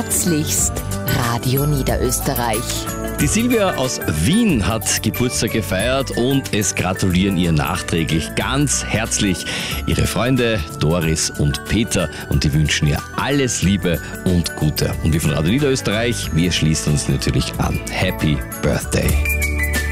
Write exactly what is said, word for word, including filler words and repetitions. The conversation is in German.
Herzlichst, Radio Niederösterreich. Die Silvia aus Wien hat Geburtstag gefeiert und es gratulieren ihr nachträglich ganz herzlich ihre Freunde Doris und Peter und die wünschen ihr alles Liebe und Gute. Und wir von Radio Niederösterreich, wir schließen uns natürlich an. Happy Birthday!